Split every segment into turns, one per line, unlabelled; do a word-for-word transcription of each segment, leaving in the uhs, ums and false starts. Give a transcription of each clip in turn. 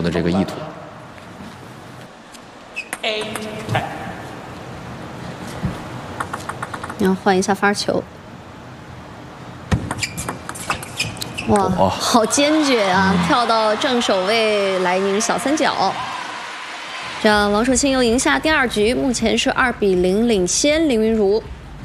的这个意图。
然后换一下发球。哇，
哦、
好坚决啊！嗯、跳到正手位来拧小三角。这样王楚钦又赢下第二局，目前是二比零领先林昀儒。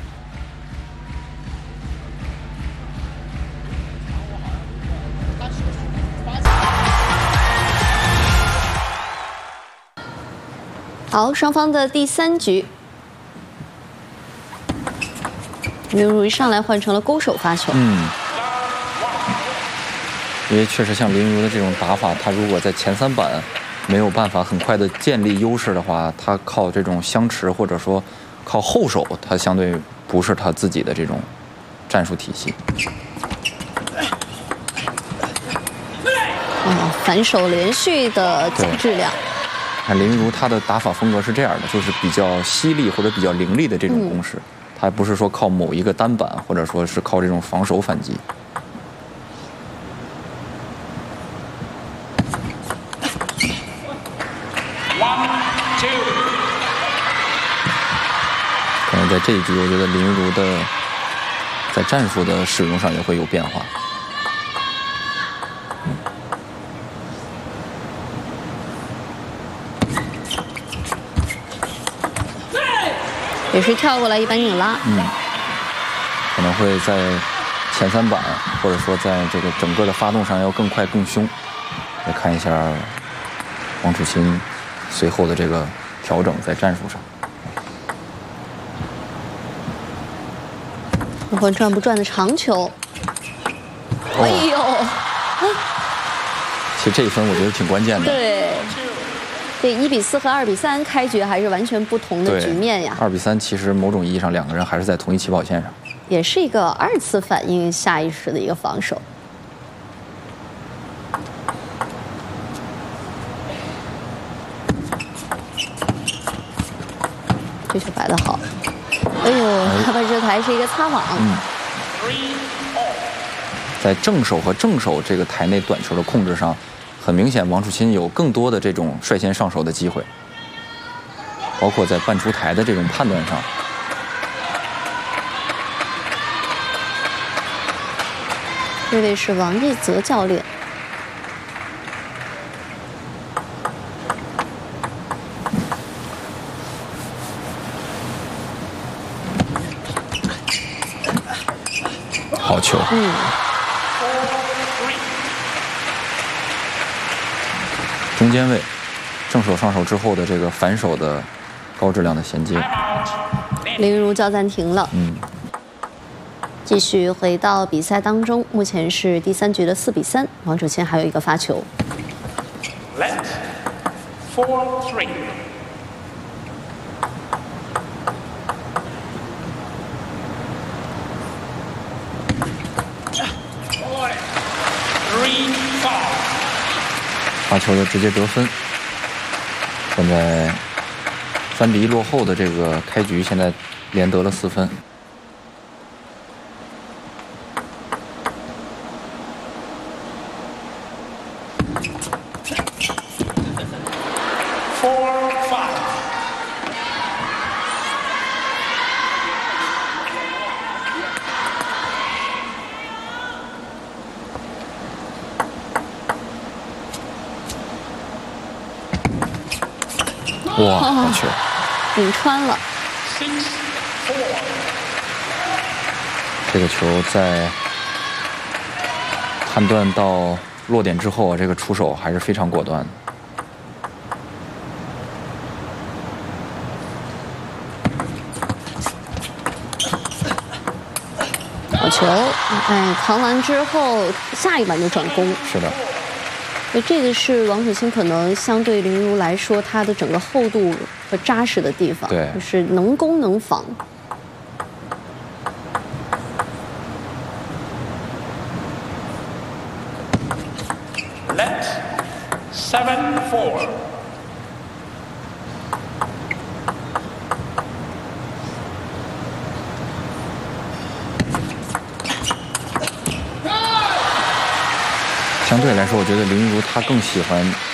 好，双方的第三局，林昀儒一上来换成了勾手发球。
嗯，因为确实像林昀儒的这种打法，他如果在前三板没有办法很快的建立优势的话，他靠这种相持或者说靠后手，他相对不是他自己的这种战术体系。
哦，反手连续的假质量。
看林昀儒他的打法风格是这样的，就是比较犀利或者比较凌厉的这种攻势，嗯、他不是说靠某一个单板，或者说是靠这种防守反击。可能在这一局，我觉得林昀儒的在战术的使用上也会有变化。
也是跳过来一板拧拉，
嗯，可能会在前三板或者说在这个整个的发动上要更快更凶。来看一下王楚钦随后的这个调整在战术上。
一会儿转不转的长球，哦、哎呦！
其实这一分我觉得挺关键的。
对。这一比四和二比三开局还是完全不同的局面呀。
二比三其实某种意义上两个人还是在同一起跑线上。
也是一个二次反应下意识的一个防守。这球摆得好。哎呦，他把这台是一个擦网。
嗯。在正手和正手这个台内短球的控制上。很明显，王楚钦有更多的这种率先上手的机会，包括在半出台的这种判断上。
这位是王义泽教练。
好球。
嗯。
中间位，正手上手之后的这个反手的高质量的衔接。
林昀儒叫暂停了。
嗯。
继续回到比赛当中，目前是第三局的四比三，王楚钦还有一个发球。
Let four three。
发球的直接得分。现在三比一落后的这个开局，现在连得了四分。哇，好球！
顶穿了。
这个球在判断到落点之后，这个出手还是非常果断的。
好球！哎，扛完之后，下一板就转攻。
是的。
所以这个是王楚钦可能相对林昀儒来说，他的整个厚度和扎实的地方，
对，
就是能攻能防。
Let seven four。
相对来说，我觉得林昀儒他更喜欢